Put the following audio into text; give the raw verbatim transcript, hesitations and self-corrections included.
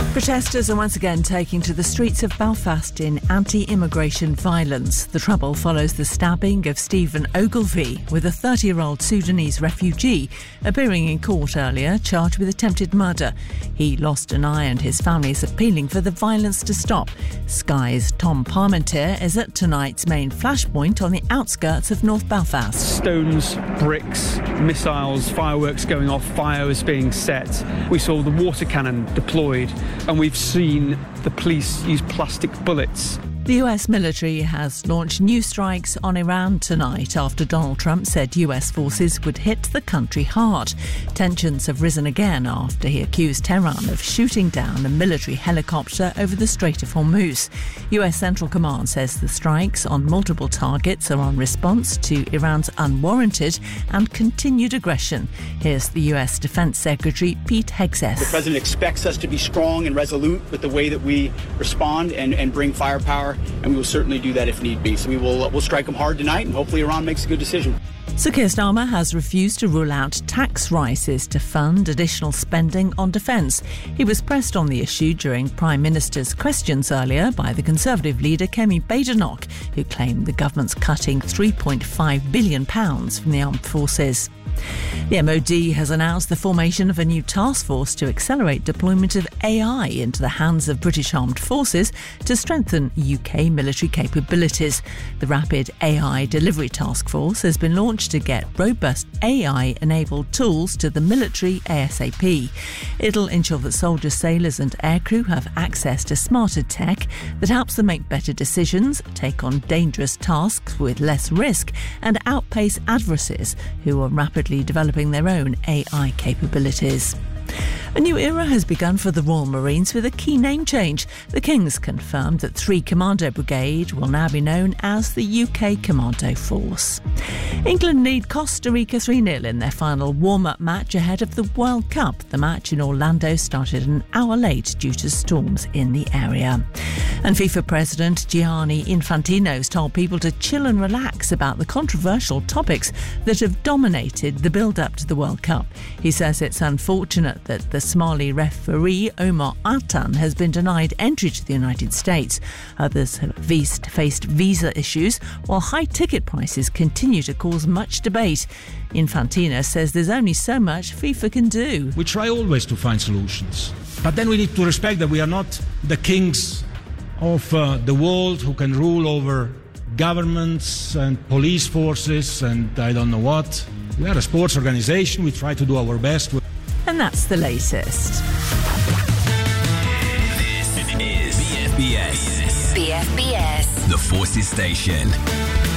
Protesters are once again taking to the streets of Belfast in anti-immigration violence. The trouble follows the stabbing of Stephen Ogilvie, with a thirty-year-old Sudanese refugee appearing in court earlier, charged with attempted murder. He lost an eye and his family is appealing for the violence to stop. Sky's Tom Parmentier is at tonight's main flashpoint on the outskirts of North Belfast. Stones, bricks, missiles, fireworks going off, fires being set. We saw the water cannon deployed. And we've seen the police use plastic bullets. The U S military has launched new strikes on Iran tonight after Donald Trump said U S forces would hit the country hard. Tensions have risen again after he accused Tehran of shooting down a military helicopter over the Strait of Hormuz. U S Central Command says the strikes on multiple targets are in response to Iran's unwarranted and continued aggression. Here's the U S Defense Secretary Pete Hegseth. The President expects us to be strong and resolute with the way that we respond and, and bring firepower, and we will certainly do that if need be. So we will we'll strike them hard tonight, and hopefully Iran makes a good decision. Sir Keir Starmer has refused to rule out tax rises to fund additional spending on defence. He was pressed on the issue during Prime Minister's questions earlier by the Conservative leader Kemi Badenoch, who claimed the government's cutting three point five billion pounds from the armed forces. The M O D has announced the formation of a new task force to accelerate deployment of A I into the hands of British armed forces to strengthen U K military capabilities. The Rapid A I Delivery Task Force has been launched to get robust A I-enabled tools to the military ASAP. It'll ensure that soldiers, sailors and aircrew have access to smarter tech that helps them make better decisions, take on dangerous tasks with less risk and outpace adversaries who are rapidly developing their own A I capabilities. A new era has begun for the Royal Marines with a key name change. The Kings confirmed that three Commando Brigade will now be known as the U K Commando Force. England lead Costa Rica three nil in their final warm-up match ahead of the World Cup. The match in Orlando started an hour late due to storms in the area. And FIFA President Gianni Infantino's told people to chill and relax about the controversial topics that have dominated the build-up to the World Cup. He says it's unfortunate that the Somali referee Omar Atan has been denied entry to the United States. Others have faced visa issues, while high ticket prices continue to cause much debate. Infantino says there's only so much FIFA can do. We try always to find solutions, but then we need to respect that we are not the kings of uh, the world who can rule over governments and police forces and I don't know what. We are a sports organization. We try to do our best. And that's the latest. This is B F B S. B F B S. The Forces Station.